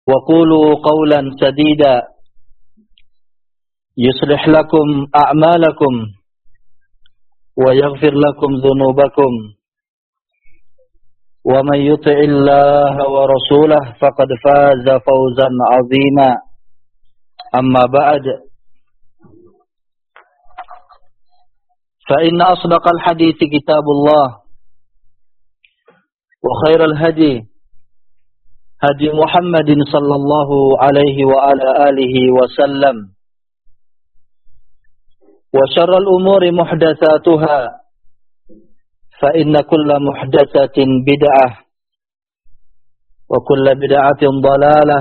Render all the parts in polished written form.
وقولوا قولا سديدا يصلح لكم أعمالكم ويغفر لكم ذنوبكم ومن يطع الله ورسوله فقد فاز فوزا عظيما أما بعد فإن أصدق الحديث كتاب الله وخير الهدي هدي محمد صلى الله عليه وعلى آله وسلم وشر الأمور محدثاتها فإن كل محدثة بدعة وكل بدعة ضلالة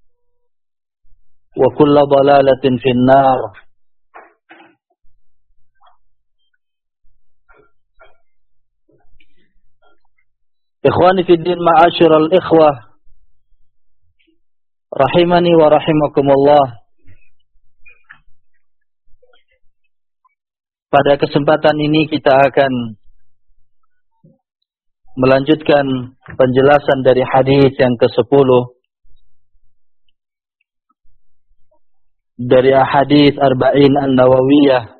وكل ضلالة في النار. Ikhwani fi din, ma'asyiral ikhwah rahimani wa rahimakumullah. Pada kesempatan ini kita akan melanjutkan penjelasan dari hadis yang ke-10 dari hadis Arba'in An-Nawawiyah.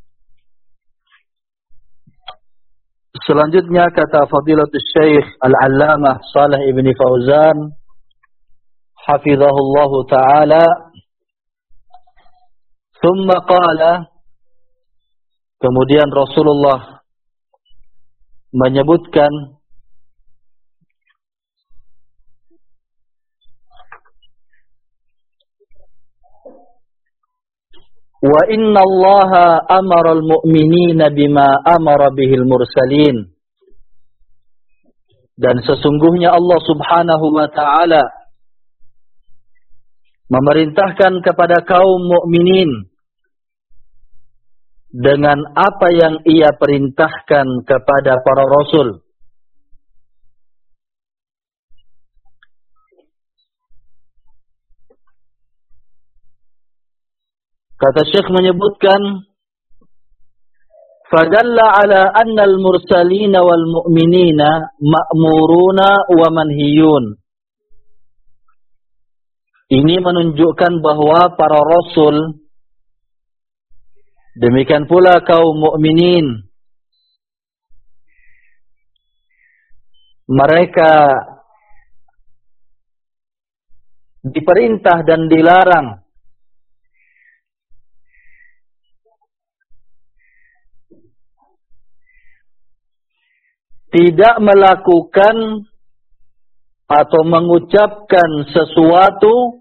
Selanjutnya kata Fadilatul Syekh Al-Allamah Shalih Ibn Fauzan hafizahullahu ta'ala, thumma qala, kemudian Rasulullah menyebutkan wa inna Allaha amara al-mu'minina bima amara bihil mursalin, dan sesungguhnya Allah subhanahu wa ta'ala memerintahkan kepada kaum mukminin dengan apa yang ia perintahkan kepada para rasul. Kata Syekh menyebutkan, fadalla ala anna al-mursalina wal mu'minina ma'muruna wa manhiyun. Ini menunjukkan bahwa para rasul, demikian pula kaum mukminin, mereka diperintah dan dilarang tidak melakukan atau mengucapkan sesuatu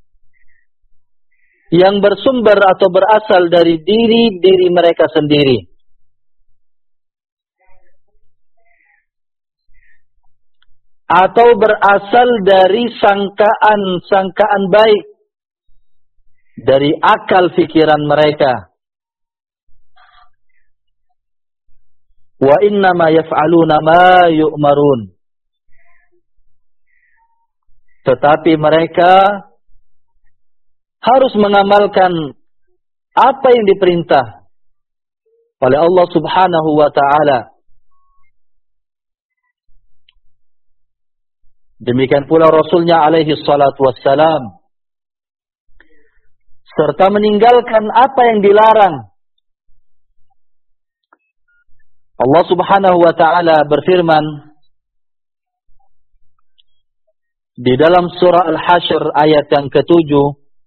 yang bersumber atau berasal dari diri mereka sendiri, atau berasal dari sangkaan baik dari akal fikiran mereka. Wa innama yaf'aluna ma yu'marun, tetapi mereka harus mengamalkan apa yang diperintah oleh Allah subhanahu wa ta'ala. Demikian pula Rasulnya alaihi salatu wassalam, serta meninggalkan apa yang dilarang. Allah subhanahu wa ta'ala berfirman di dalam surah Al-Hasyr ayat yang ke-7,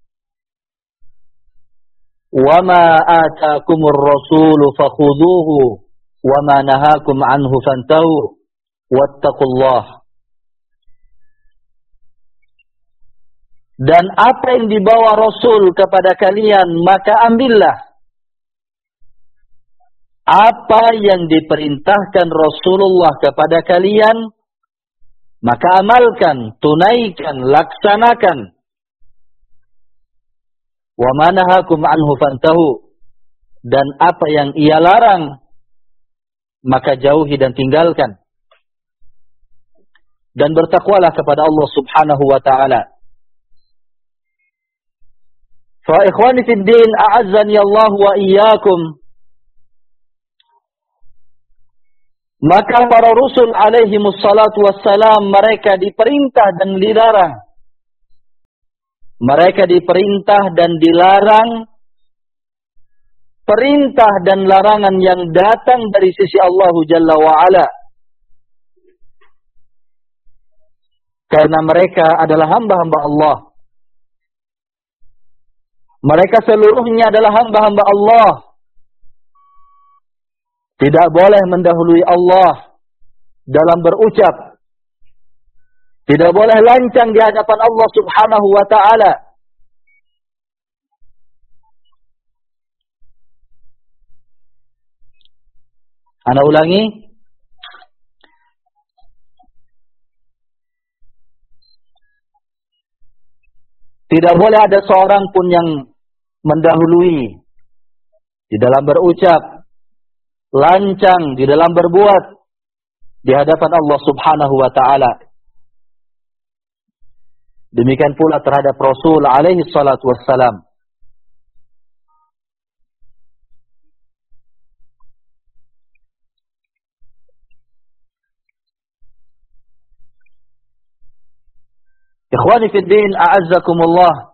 وَمَا آتَاكُمُ الرَّسُولُ فَخُذُوهُ وَمَا نَهَاكُمْ عَنْهُ فَانْتَهُوا وَاتَّقُوا اللَّهَ. Dan apa yang dibawa Rasul kepada kalian, maka ambillah. Apa yang diperintahkan Rasulullah kepada kalian, maka amalkan, tunaikan, laksanakan. Wa ma nahakum anhu fantahu, dan apa yang ia larang maka jauhi dan tinggalkan. Dan bertakwalah kepada Allah subhanahu wa ta'ala. Fa ikhwani fid din, a'azzani Allah wa iyyakum. Maka para Rasul alaihi wassalatu wassalam, mereka diperintah dan dilarang Mereka diperintah dan dilarang perintah dan larangan yang datang dari sisi Allah Jalla wa'ala. Karena mereka adalah hamba-hamba Allah. Mereka seluruhnya adalah hamba-hamba Allah. Tidak boleh mendahului Allah dalam berucap. Tidak boleh lancang di hadapan Allah Subhanahu wa ta'ala. Ana ulangi. Tidak boleh ada seorang pun yang mendahului di dalam berucap, lancang di dalam berbuat di hadapan Allah Subhanahu wa ta'ala. Demikian pula terhadap Rasul alaihi salatu wassalam. Ikhwani fi din, a'azzakumullah.